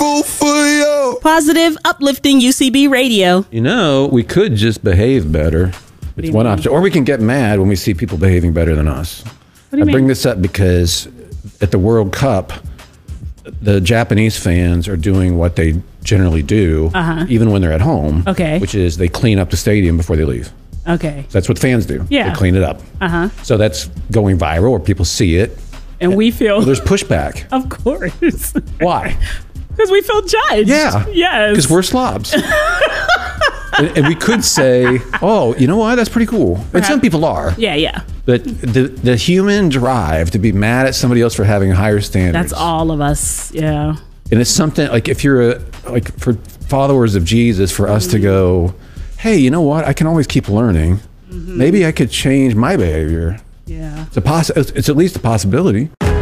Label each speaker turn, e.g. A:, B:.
A: grateful for you.
B: Positive, uplifting UCB radio.
C: You know, we could just behave better. It's one option. Or we can get mad when we see people behaving better than us.
B: What do you mean?
C: Bring this up because at the World Cup, the Japanese fans are doing what they generally do, even when they're at home.
B: Okay.
C: Which is they clean up the stadium before they leave.
B: Okay.
C: So that's what fans do.
B: Yeah.
C: They clean it up. So that's going viral, or people see it.
B: And we feel...
C: Well, there's pushback.
B: Of course.
C: Why?
B: Because we feel judged.
C: Yeah.
B: Yes.
C: Because we're slobs. and we could say, oh, you know what? That's pretty cool. And some people are.
B: Yeah, yeah.
C: But the human drive to be mad at somebody else for having higher standards.
B: That's all of us. Yeah.
C: And it's something like if you're for followers of Jesus, for us to go, hey, you know what? I can always keep learning. Maybe I could change my behavior.
B: Yeah.
C: It's at least a possibility.